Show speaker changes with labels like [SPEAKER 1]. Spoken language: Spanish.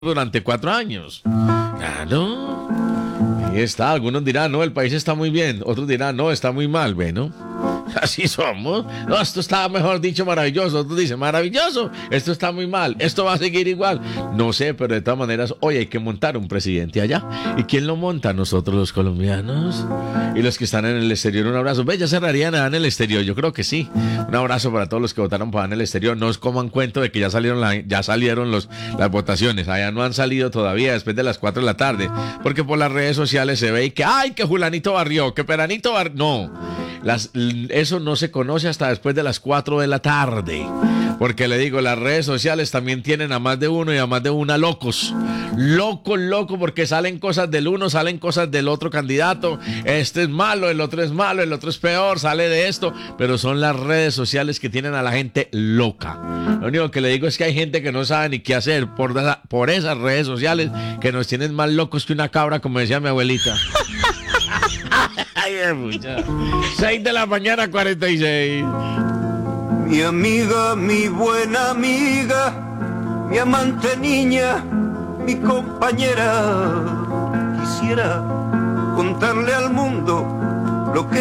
[SPEAKER 1] durante 4 años. Claro. Ahí está. Algunos dirán, no, el país está muy bien. Otros dirán, no, está muy mal. Bueno, así somos. No, esto está, mejor dicho, maravilloso. Otros dicen, maravilloso. Esto está muy mal. Esto va a seguir igual. No sé, pero de todas maneras, hoy hay que montar un presidente allá. ¿Y quién lo monta? Nosotros los colombianos. Y los que están en el exterior, un abrazo. ¿Ve? Ya cerrarían en el exterior. Yo creo que sí. Un abrazo para todos los que votaron para en el exterior. No os coman cuento de que ya salieron las votaciones. Allá no han salido todavía después de las 4 de la tarde. Porque por las redes sociales se ve que, ¡ay, que Julanito barrió! ¡Que Peranito barrió! No. Eso no se conoce hasta después de las 4 de la tarde. Porque le digo, las redes sociales también tienen a más de uno y a más de una locos. Loco, porque salen cosas del uno, salen cosas del otro candidato. Este es malo, el otro es malo, el otro es peor, sale de esto. Pero son las redes sociales que tienen a la gente loca. Lo único que le digo es que hay gente que no sabe ni qué hacer por esas redes sociales que nos tienen más locos que una cabra, como decía mi abuelita. Ay, 6 de la mañana, 46.
[SPEAKER 2] Mi amiga, mi buena amiga, mi amante niña, mi compañera. Quisiera contarle al mundo lo que